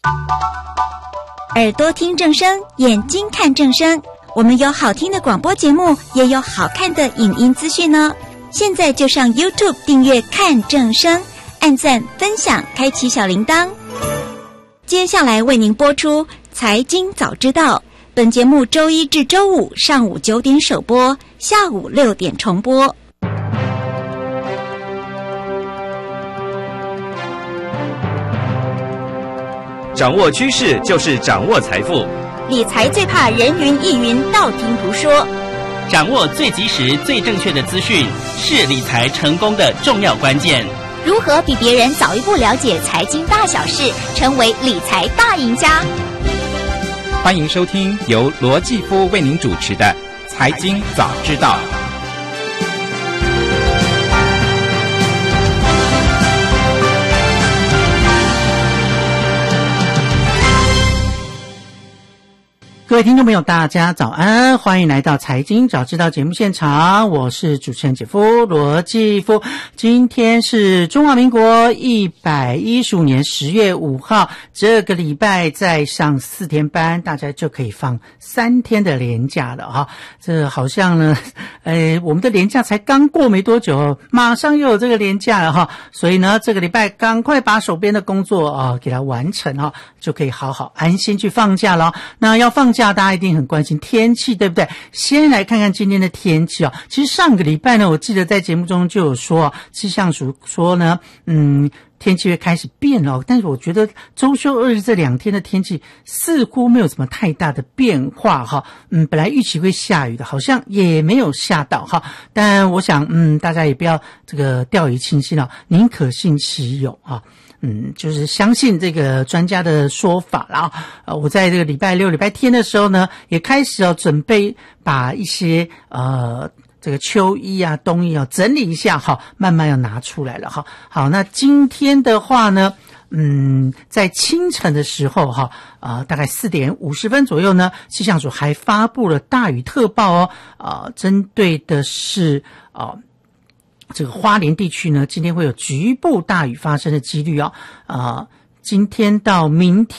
耳朵听正声，眼睛看正声。我们有好听的广播节目，也有好看的影音资讯呢。现在就上 YouTube 订阅看正声，按赞分享，开启小铃铛。接下来为您播出财经早知道，本节目周一至周五上午9点首播，下午6点重播。 掌握趋势就是掌握财富， 理财最怕人云亦云，道听途说。 掌握最及时、最正确的资讯，是理财成功的重要关键。 如何比别人早一步了解财经大小事，成为理财大赢家？ 欢迎收听由罗继夫为您主持的《财经早知道》。 各位听众朋友，大家早安，欢迎来到财经早知道节目现场，我是主持人姐夫罗继夫。今天是中华民国115年10月5号，这个礼拜再上4天班，大家就可以放3天的连假了哈。这好像呢，我们的连假才刚过没多久，马上又有这个连假了哈。所以呢，这个礼拜赶快把手边的工作给它完成哈，就可以好好安心去放假了。那要放假，大家一定很关心天气，对不对？先来看看今天的天气其实上个礼拜呢，我记得在节目中就有说，气象署说呢，天气会开始变了，但是我觉得周休2日这2天的天气似乎没有什么太大的变化哈。本来预期会下雨的，好像也没有下到哈。但我想大家也不要这个掉以轻心宁可信其有哈。就是相信这个专家的说法啦。我在这个礼拜6、礼拜天的时候呢，也开始准备把一些这个秋衣啊、冬衣整理一下哈，慢慢要拿出来了哈。好，那今天的话呢，在清晨的时候大概4点50分左右呢，气象署还发布了大雨特报针对的是这个花莲地区呢，今天会有局部大雨发生的几率今天到明天